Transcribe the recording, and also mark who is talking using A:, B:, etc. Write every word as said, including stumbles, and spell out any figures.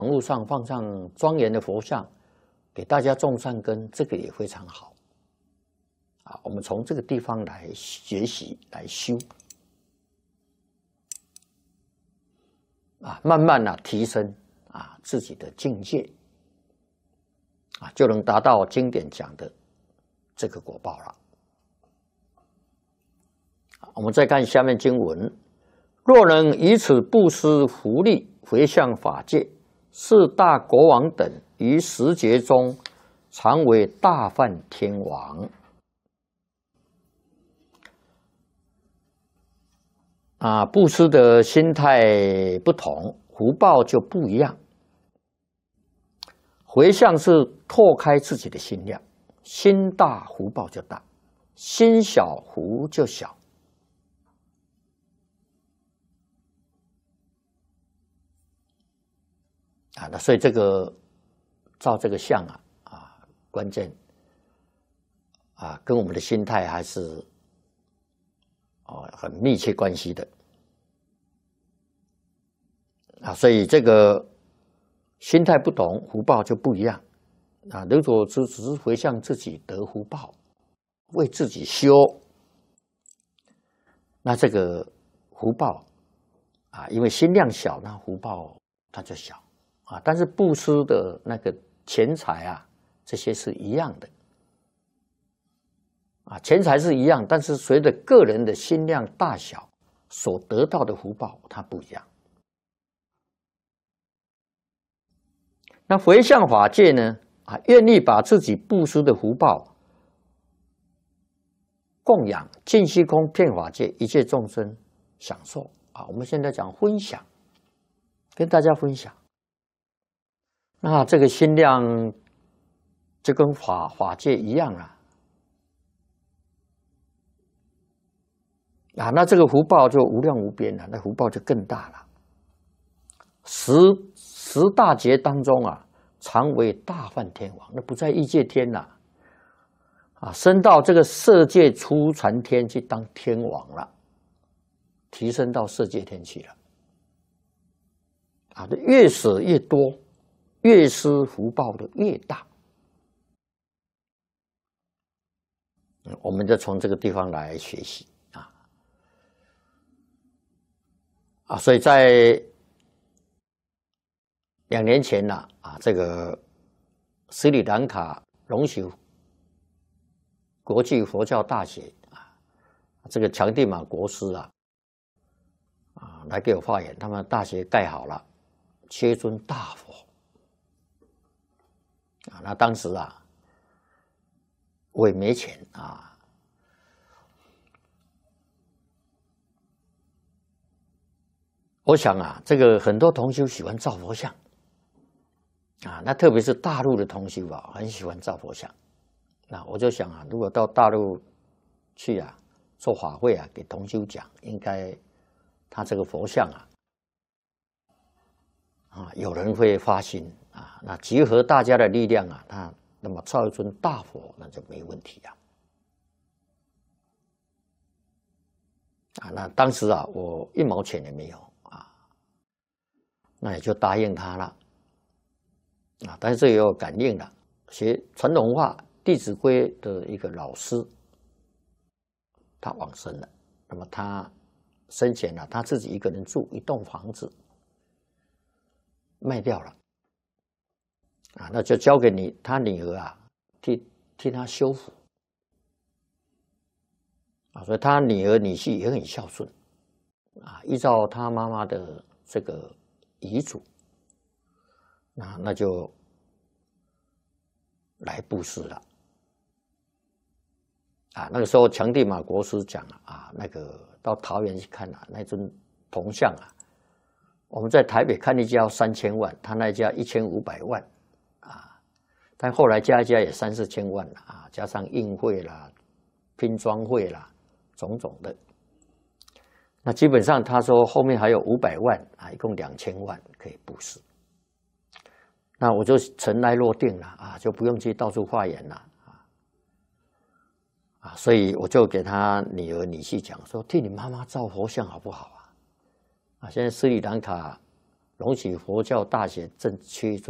A: 网络上放上庄严的佛像，给大家种善根，这个也非常好。啊，我们从这个地方来学习，来修，啊，慢慢啊提升啊自己的境界，啊，就能达到经典讲的这个果报了。我们再看下面经文：若能以此布施福利回向法界，是大国王等于十劫中，常为大梵天王。啊，布施的心态不同，福报就不一样。回向是拓开自己的心量，心大福报就大，心小福就小。啊，那所以这个照这个相啊啊，关键啊，跟我们的心态还是哦很密切关系的啊，所以这个心态不同，福报就不一样啊。如果只只是回向自己得福报，为自己修，那这个福报啊，因为心量小，那福报它就小。啊，但是布施的那个钱财啊，这些是一样的，啊，钱财是一样，但是随着个人的心量大小，所得到的福报它不一样。那回向法界呢，啊，愿意把自己布施的福报供养尽虚空遍法界一切众生享受啊。我们现在讲分享，跟大家分享。那这个心量就跟法法界一样啊，啊，那这个福报就无量无边了，那福报就更大了。十十大劫当中啊，常为大梵天王，那不在异界天了，啊，升到这个色界初禅天去当天王了，提升到色界天去了，啊，越舍越多。越施福报的越大，我们就从这个地方来学习啊啊！所以在两年前呢啊，这个斯里兰卡隆喜国际佛教大学啊，这个强地玛国师啊啊来给我发言，他们大学盖好了，缺尊大佛。啊，那当时啊，我也没钱啊，我想啊，这个很多同修喜欢造佛像，啊，那特别是大陆的同修啊，很喜欢造佛像。那我就想啊，如果到大陆去啊，做法会啊，给同修讲，应该他这个佛像啊，啊，有人会发心。啊，那集合大家的力量啊，那那么造一尊大佛，那就没问题啊。啊，那当时啊，我一毛钱也没有啊，那也就答应他了。啊，但是这也有感应了，学传统文化《弟子规》的一个老师，他往生了，那么他生前呢、啊，他自己一个人住一栋房子，卖掉了。啊，那就交给你他女儿啊，替替他修复啊，所以他女儿女婿也很孝顺啊，依照他妈妈的这个遗嘱，那那就来布施了啊。那个时候强地玛国师讲啊，那个到桃园去看啊，那尊铜像啊，我们在台北看一家三千万，他那家一千五百万。但后来加一加也三四千万了啊，加上印会啦、拼装会啦，种种的。那基本上他说后面还有五百万啊，一共两千万可以布施。那我就尘埃落定了啊，就不用去到处化缘了啊啊，所以我就给他女儿女婿讲说，替你妈妈造佛像好不好啊？啊，现在斯里兰卡龙禧佛教大学正区。